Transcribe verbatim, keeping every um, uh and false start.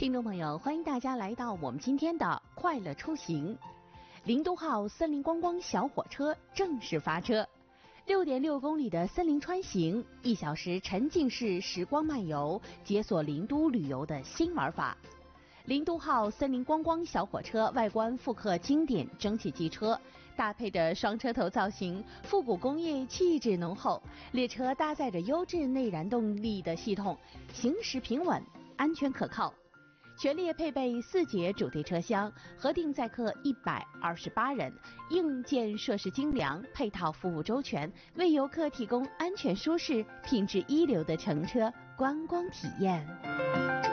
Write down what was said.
听众朋友，欢迎大家来到我们今天的快乐出行。零度号森林观光小火车正式发车，六点六公里的森林穿行，一小时沉浸式时光漫游，解锁零都旅游的新玩法。零度号森林观光小火车外观复刻经典蒸汽机车，搭配着双车头造型，复古工业气质浓厚。列车搭载着优质内燃动力的系统，行驶平稳，安全可靠。全列配备四节主题车厢，核定载客一百二十八人，硬件设施精良，配套服务周全，为游客提供安全舒适、品质一流的乘车观光体验。